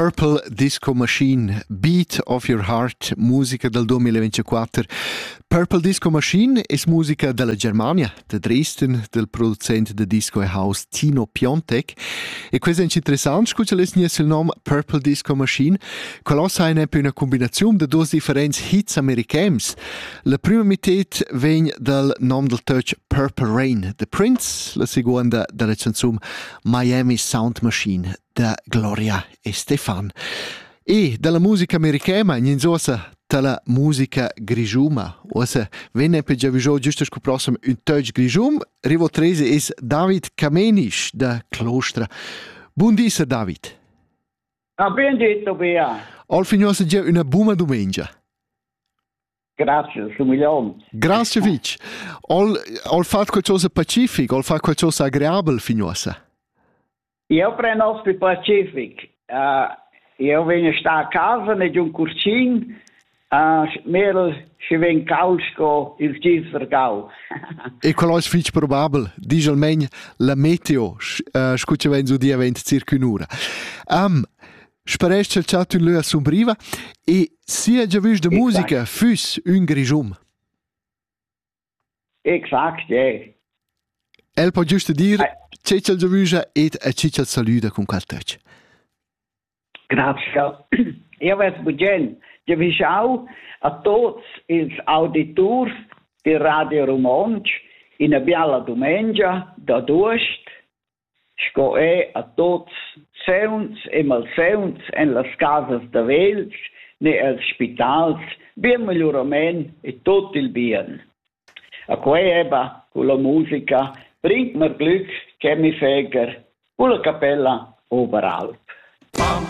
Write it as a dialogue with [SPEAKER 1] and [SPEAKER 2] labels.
[SPEAKER 1] Purple Disco Machine, Beat of Your Heart, musica del 2024. Purple Disco Machine è musica della Germania, da Dresden, del producente di disco e house Tino Piontek. E questo è interessante, scusa il nome Purple Disco Machine. Quello è una combinazione di due differenti hits americani. La prima metà viene dal nome del touch Purple Rain, The Prince, la seconda dalla canzone Miami Sound Machine, da Gloria Estefan. E dalla musica americana, ninzosa dalla musica grigiuma. Osa, venne per già visto giusto che prossimo un touch grigium. Rivo 13 è David Kamenisch da Klostra. Buondì, David.
[SPEAKER 2] Ben detto, Bea.
[SPEAKER 1] Al finiosa già una buona domenica.
[SPEAKER 2] Grazie, su milioni.
[SPEAKER 1] Grazie, Vic. Al fatto qualcosa pacifico, al fatto qualcosa agreabile, finiosa.
[SPEAKER 2] Io prendo per Pacific. Io vengo a casa, ne un curcino, Merel ci viene causco il Gisvergau.
[SPEAKER 1] E quello è fic probabile. Dice almeno la meteo, scuccia venzo di evento circa un'ora. Sperest che il chat in lui assombriva e sia già visto de musica fus un grigium.
[SPEAKER 2] Exact, ja.
[SPEAKER 1] El può giusto dire c'è già visto ed a c'è saluta con quel touch.
[SPEAKER 2] Grazie. Io vedo bene. Io vi ciao a tutti gli auditori di Radio Romansch in una bella domenica da Duest. Sco a tutti seuns e malseuns en las casas da Wels, ne als spitals, bien miglioramento e tutto il bien. A quei eba, con la musica, bringt mir Glück, che mi feger, con la Capella Oberalp.